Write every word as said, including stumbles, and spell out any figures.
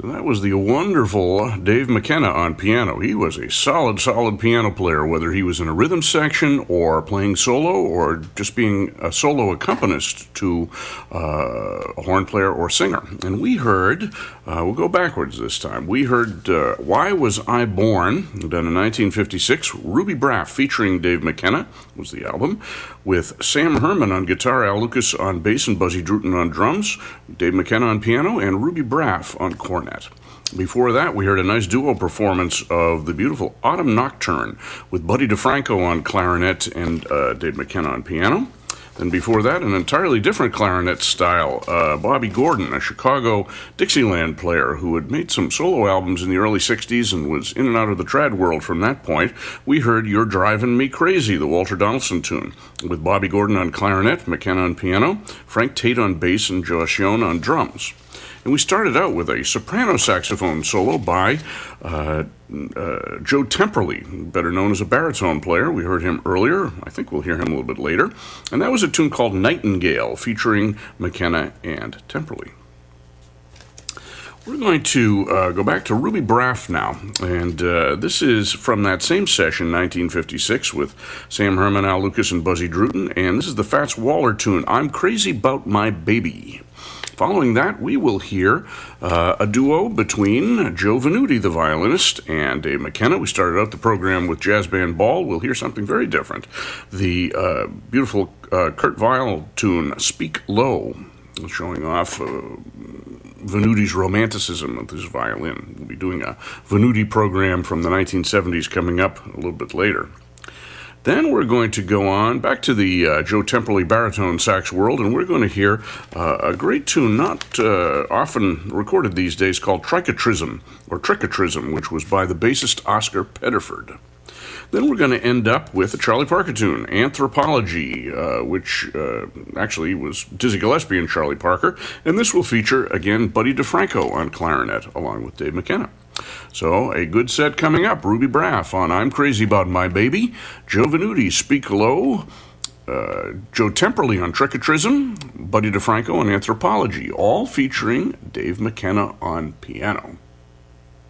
So that was the wonderful Dave McKenna on piano. He was a solid, solid piano player, whether he was in a rhythm section or playing solo or just being a solo accompanist to uh, a horn player or singer. And we heard, uh, we'll go backwards this time, we heard uh, Why Was I Born, done in nineteen fifty-six, Ruby Braff featuring Dave McKenna was the album, with Sam Herman on guitar, Al Lucas on bass, and Buzzy Druten on drums, Dave McKenna on piano, and Ruby Braff on cornet. Before that, we heard a nice duo performance of the beautiful Autumn Nocturne with Buddy DeFranco on clarinet and uh, Dave McKenna on piano. Then before that, an entirely different clarinet style, uh, Bobby Gordon, a Chicago Dixieland player who had made some solo albums in the early sixties and was in and out of the trad world from that point. We heard You're Driving Me Crazy, the Walter Donaldson tune, with Bobby Gordon on clarinet, McKenna on piano, Frank Tate on bass, and Josh Yohn on drums. And we started out with a soprano saxophone solo by uh, uh, Joe Temperley, better known as a baritone player. We heard him earlier. I think we'll hear him a little bit later. And that was a tune called Nightingale, featuring McKenna and Temperley. We're going to uh, go back to Ruby Braff now, and uh, this is from that same session, nineteen fifty-six, with Sam Herman, Al Lucas, and Buzzy Druten, and this is the Fats Waller tune, I'm Crazy 'Bout My Baby. Following that, we will hear uh, a duo between Joe Venuti, the violinist, and Dave McKenna. We started out the program with Jazz Band Ball. We'll hear something very different. The uh, beautiful uh, Kurt Weill tune, Speak Low, showing off uh, Venuti's romanticism with his violin. We'll be doing a Venuti program from the nineteen seventies coming up a little bit later. Then we're going to go on back to the uh, Joe Temperley baritone sax world, and we're going to hear uh, a great tune not uh, often recorded these days called Tricotrism, or Tricotrism, which was by the bassist Oscar Pettiford. Then we're going to end up with a Charlie Parker tune, Anthropology, uh, which uh, actually was Dizzy Gillespie and Charlie Parker, and this will feature, again, Buddy DeFranco on clarinet, along with Dave McKenna. So, a good set coming up. Ruby Braff on I'm Crazy 'Bout My Baby, Joe Venuti, Speak Low, uh, Joe Temperley on Tricotrism, Buddy DeFranco on Anthropology, all featuring Dave McKenna on piano.